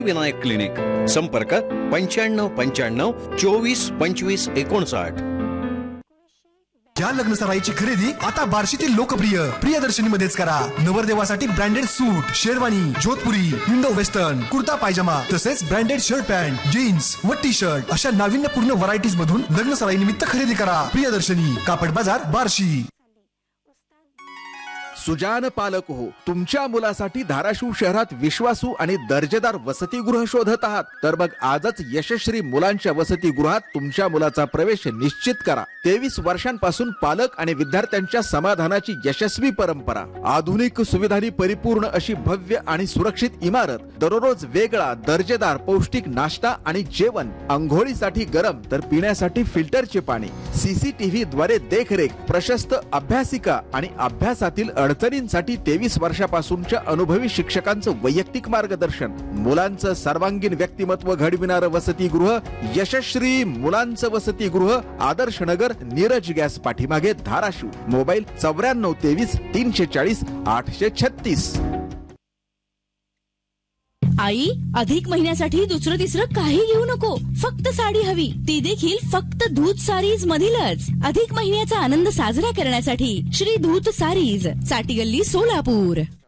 Vinayak clinic. संपर्क 9595 24 25 59. या लग्न सराईची खरेदी आता बार्शीतील लोकप्रिय प्रियदर्शनीमध्येच करा. नवरदेवासाठी ब्रँडेड सूट, शेरवानी, जोधपुरी, इंडो वेस्टर्न, कुर्ता पायजमा तसेच ब्रँडेड शर्ट, पॅन्ट, जीन्स व टी शर्ट अशा नाविन्यपूर्ण व्हरायटीज मधून लग्न सराई निमित्त खरेदी करा. प्रियदर्शनी, कापड बाजार, बार्शी. सुजान पालक हो, तुमच्या मुलासाठी धाराशिव शहरात विश्वासू आणि दर्जेदार वसतिगृह शोधत आहात तर मग आजच यशस्वी मुलांच्या वसतिगृहात तुमच्या मुलाचा प्रवेश निश्चित करा. 23 वर्षांपासून पालक आणि विद्यार्थ्यांच्या समाधानाची यशस्वी परंपरा. आधुनिक सुविधांनी परिपूर्ण अशी भव्य आणि सुरक्षित इमारत. दररोज वेगळा दर्जेदार पौष्टिक नाश्ता आणि जेवण. अंघोळीसाठी गरम तर पिण्यासाठी फिल्टरचे पाणी. CCTV द्वारे देखरेख. प्रशस्त अभ्यासिका आणि अभ्यासातील अडचणींसाठी 23 वर्षापासूनच्या अनुभवी शिक्षकांचं वैयक्तिक मार्गदर्शन. मुलांचं सर्वांगीण व्यक्तिमत्व घडविणारं वसतिगृह यशस्वी मुलांचं वसतिगृह, आदर्श नगर, नीरज गॅस पाठीमागे, धाराशिव. मोबाईल 9423 340 836. आई, अधिक महिन्यासाठी दुसरं तिसरं काही घेऊ नको. फक्त साडी हवी, ती देखील फक्त धूत सारीज मधीलच. अधिक महिन्याचा आनंद साजरा करण्यासाठी श्री धूत सारीज, साटी गल्ली, सोलापूर.